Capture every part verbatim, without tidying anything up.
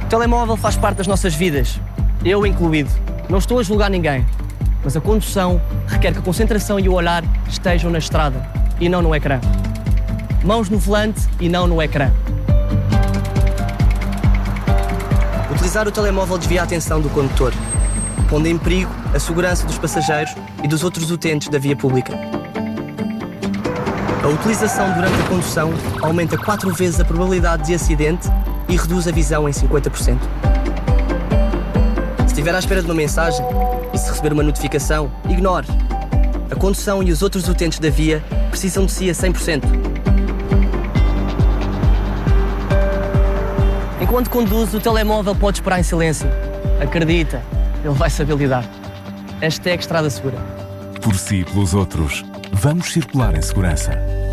O telemóvel faz parte das nossas vidas, eu incluído. Não estou a julgar ninguém, mas a condução requer que a concentração e o olhar estejam na estrada e não no ecrã. Mãos no volante e não no ecrã. Utilizar o telemóvel desvia a atenção do condutor, pondo em perigo a segurança dos passageiros e dos outros utentes da via pública. A utilização durante a condução aumenta quatro vezes a probabilidade de acidente e reduz a visão em cinquenta por cento. Se estiver à espera de uma mensagem e se receber uma notificação, ignore. A condução e os outros utentes da via precisam de si a cem por cento. Enquanto conduz, o telemóvel pode esperar em silêncio. Acredita, ele vai saber lidar. Hashtag Estrada Segura. Por si e pelos outros, vamos circular em segurança.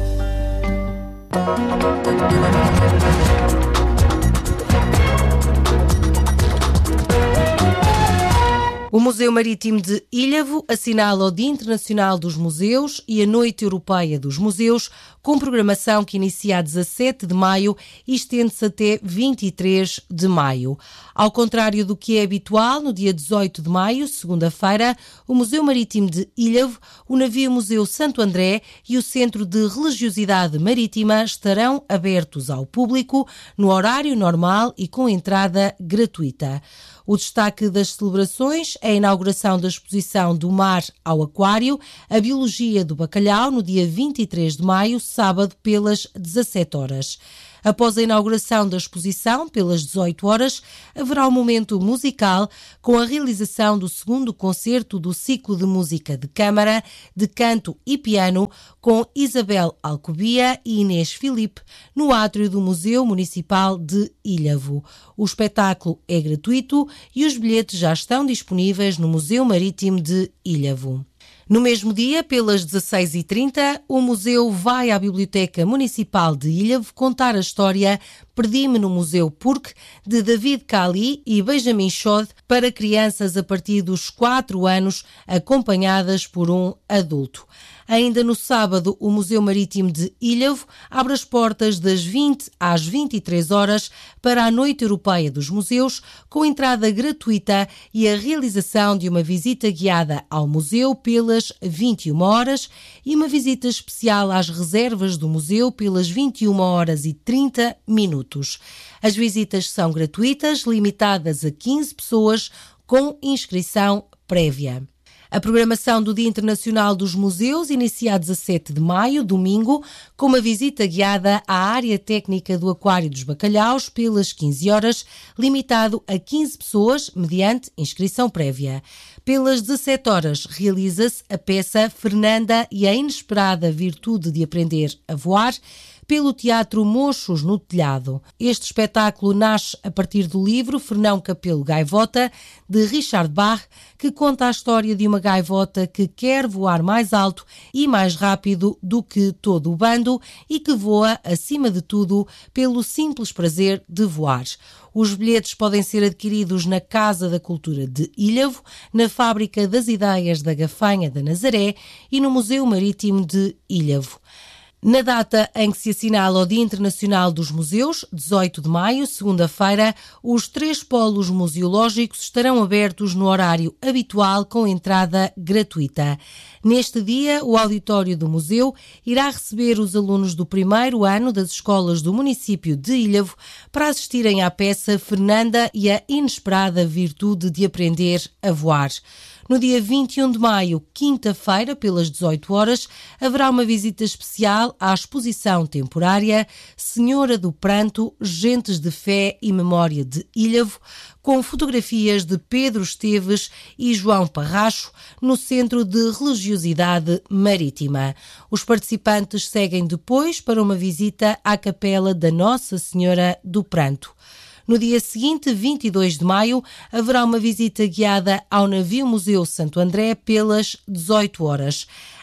O Museu Marítimo de Ilhavo assinala o Dia Internacional dos Museus e a Noite Europeia dos Museus, com programação que inicia a dezassete de maio e estende-se até vinte e três de maio. Ao contrário do que é habitual, no dia dezoito de maio, segunda-feira, o Museu Marítimo de Ilhavo, o navio Museu Santo André e o Centro de Religiosidade Marítima estarão abertos ao público no horário normal e com entrada gratuita. O destaque das celebrações é a inauguração da exposição Do Mar ao Aquário, a Biologia do Bacalhau, no dia vinte e três de maio, sábado, pelas dezassete horas. Após a inauguração da exposição, pelas dezoito horas, haverá um momento musical com a realização do segundo concerto do ciclo de música de câmara, de canto e piano, com Isabel Alcobia e Inês Filipe, no átrio do Museu Municipal de Ilhavo. O espetáculo é gratuito e os bilhetes já estão disponíveis no Museu Marítimo de Ilhavo. No mesmo dia, pelas dezasseis e trinta, o museu vai à Biblioteca Municipal de Ilhavo contar a história Perdi-me no Museu Porque, de David Cali e Benjamin Schod, para crianças a partir dos quatro anos, acompanhadas por um adulto. Ainda no sábado, o Museu Marítimo de Ilhavo abre as portas das vinte às vinte e três horas para a Noite Europeia dos Museus, com entrada gratuita e a realização de uma visita guiada ao museu pelas vinte e uma horas e uma visita especial às reservas do museu pelas vinte e uma horas e trinta minutos. As visitas são gratuitas, limitadas a quinze pessoas, com inscrição prévia. A programação do Dia Internacional dos Museus inicia a dezassete de maio, domingo, com uma visita guiada à área técnica do Aquário dos Bacalhaus pelas quinze horas, limitado a quinze pessoas, mediante inscrição prévia. Pelas dezassete horas, realiza-se a peça Fernanda e a Inesperada Virtude de Aprender a Voar, pelo Teatro Mochos no Telhado. Este espetáculo nasce a partir do livro Fernão Capelo Gaivota, de Richard Bach, que conta a história de uma gaivota que quer voar mais alto e mais rápido do que todo o bando e que voa, acima de tudo, pelo simples prazer de voar. Os bilhetes podem ser adquiridos na Casa da Cultura de Ilhavo, na Fábrica das Ideias da Gafanha da Nazaré e no Museu Marítimo de Ilhavo. Na data em que se assinala o Dia Internacional dos Museus, dezoito de maio, segunda-feira, os três polos museológicos estarão abertos no horário habitual com entrada gratuita. Neste dia, o auditório do museu irá receber os alunos do primeiro ano das escolas do município de Ilhavo para assistirem à peça Fernanda e a Inesperada Virtude de Aprender a Voar. No dia vinte e um de maio, quinta-feira, pelas dezoito horas, haverá uma visita especial à exposição temporária Senhora do Pranto, Gentes de Fé e Memória de Ilhavo, com fotografias de Pedro Esteves e João Parracho, no Centro de Religiosidade Marítima. Os participantes seguem depois para uma visita à Capela da Nossa Senhora do Pranto. No dia seguinte, vinte e dois de maio, haverá uma visita guiada ao navio Museu Santo André pelas dezoito horas.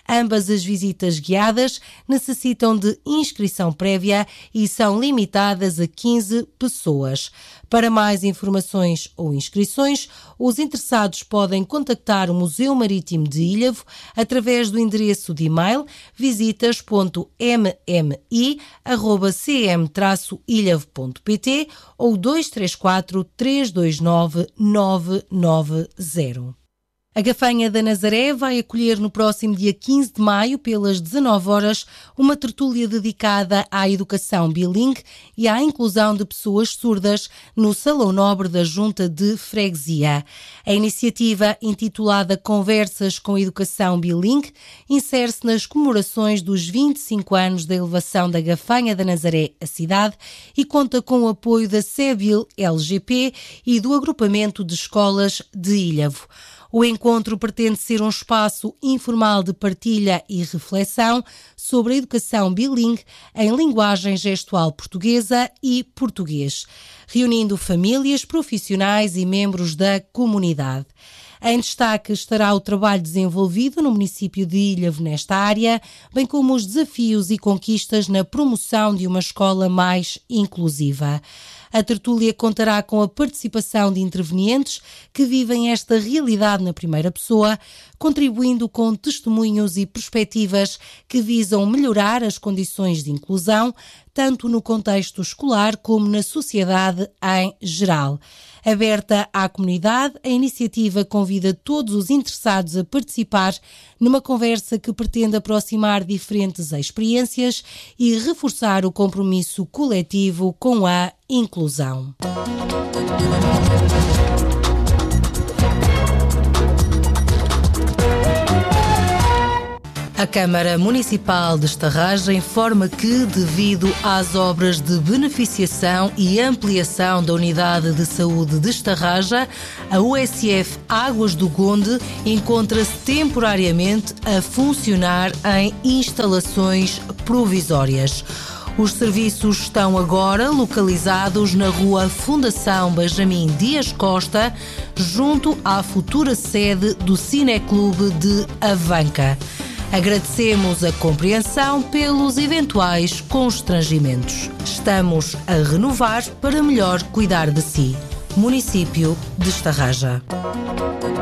Ambas as visitas guiadas necessitam de inscrição prévia e são limitadas a quinze pessoas. Para mais informações ou inscrições, os interessados podem contactar o Museu Marítimo de Ilhavo através do endereço de e-mail visitas ponto m m i arroba c m traço ilhavo ponto p t ou dois três quatro, três dois nove, nove nove zero. A Gafanha da Nazaré vai acolher no próximo dia quinze de maio, pelas dezanove horas, uma tertúlia dedicada à educação bilingue e à inclusão de pessoas surdas no Salão Nobre da Junta de Freguesia. A iniciativa, intitulada Conversas com Educação Bilingue, insere-se nas comemorações dos vinte e cinco anos da elevação da Gafanha da Nazaré à cidade e conta com o apoio da SEBIL L G P e do Agrupamento de Escolas de Ilhavo. O encontro pretende ser um espaço informal de partilha e reflexão sobre a educação bilingue em linguagem gestual portuguesa e português, reunindo famílias, profissionais e membros da comunidade. Em destaque estará o trabalho desenvolvido no município de Ilhavo nesta área, bem como os desafios e conquistas na promoção de uma escola mais inclusiva. A tertúlia contará com a participação de intervenientes que vivem esta realidade na primeira pessoa, contribuindo com testemunhos e perspectivas que visam melhorar as condições de inclusão, tanto no contexto escolar como na sociedade em geral. Aberta à comunidade, a iniciativa convida todos os interessados a participar numa conversa que pretende aproximar diferentes experiências e reforçar o compromisso coletivo com a inclusão. A Câmara Municipal de Estarraja informa que, devido às obras de beneficiação e ampliação da Unidade de Saúde de Estarraja, a U S F Águas do Gonde encontra-se temporariamente a funcionar em instalações provisórias. Os serviços estão agora localizados na Rua Fundação Benjamin Dias Costa, junto à futura sede do Cineclube de Avanca. Agradecemos a compreensão pelos eventuais constrangimentos. Estamos a renovar para melhor cuidar de si. Município de Estarraja.